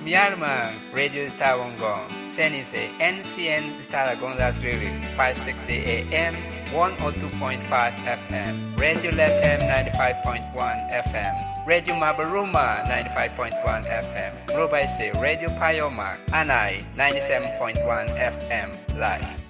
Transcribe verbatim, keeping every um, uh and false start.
Myanmar, Radio Tawangong, Senise, N C N Taragonga Tririk, five sixty A M, one oh two point five F M, Radio Lethem ninety-five point one F M, Radio Mabaruma ninety-five point one F M, Robaise, Radio Payomak, Anai ninety-seven point one F M, live.